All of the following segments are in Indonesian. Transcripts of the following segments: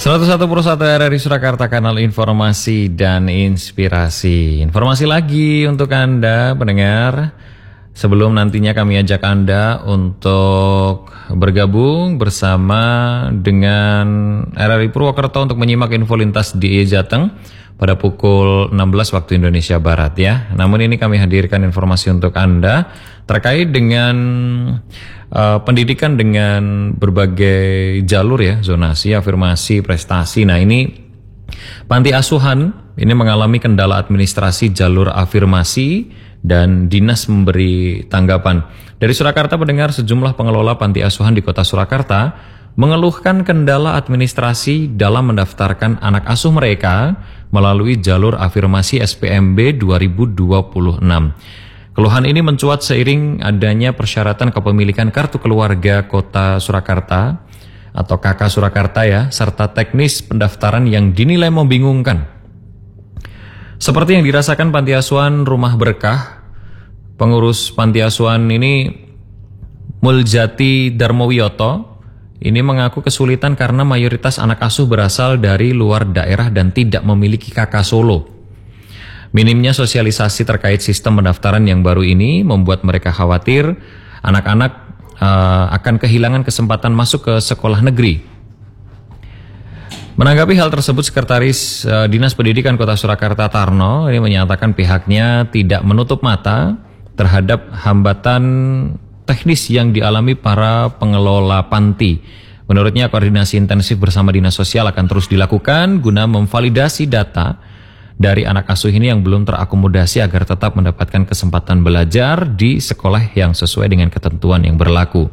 101.1 RRI Surakarta, kanal informasi dan inspirasi. Informasi lagi untuk Anda pendengar, sebelum nantinya kami ajak Anda untuk bergabung bersama dengan RRI Purwokerto untuk menyimak info lintas di Jateng pada pukul 16 waktu Indonesia Barat ya. Namun ini kami hadirkan informasi untuk Anda terkait dengan pendidikan dengan berbagai jalur ya, zonasi, afirmasi, prestasi. Nah ini panti asuhan ini mengalami kendala administrasi jalur afirmasi dan dinas memberi tanggapan. Dari Surakarta pendengar, sejumlah pengelola panti asuhan di kota Surakarta mengeluhkan kendala administrasi dalam mendaftarkan anak asuh mereka melalui jalur afirmasi SPMB 2026. Keluhan ini mencuat seiring adanya persyaratan kepemilikan kartu keluarga Kota Surakarta atau KK Surakarta ya, serta teknis pendaftaran yang dinilai membingungkan. Seperti yang dirasakan Panti Asuhan Rumah Berkah, pengurus Panti Asuhan ini Muljati Darmowiyoto ini mengaku kesulitan karena mayoritas anak asuh berasal dari luar daerah dan tidak memiliki KK Solo. Minimnya sosialisasi terkait sistem pendaftaran yang baru ini membuat mereka khawatir anak-anak akan kehilangan kesempatan masuk ke sekolah negeri. Menanggapi hal tersebut, Sekretaris Dinas Pendidikan Kota Surakarta Tarno ini menyatakan pihaknya tidak menutup mata terhadap hambatan teknis yang dialami para pengelola panti. Menurutnya koordinasi intensif bersama Dinas Sosial akan terus dilakukan guna memvalidasi data dari anak asuh ini yang belum terakomodasi agar tetap mendapatkan kesempatan belajar di sekolah yang sesuai dengan ketentuan yang berlaku.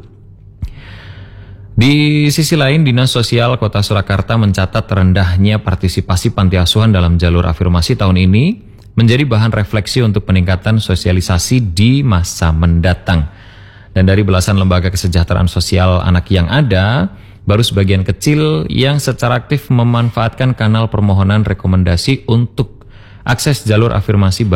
Di sisi lain, Dinas Sosial Kota Surakarta mencatat rendahnya partisipasi panti asuhan dalam jalur afirmasi tahun ini menjadi bahan refleksi untuk peningkatan sosialisasi di masa mendatang. Dan dari belasan lembaga kesejahteraan sosial anak yang ada, baru sebagian kecil yang secara aktif memanfaatkan kanal permohonan rekomendasi untuk akses jalur afirmasi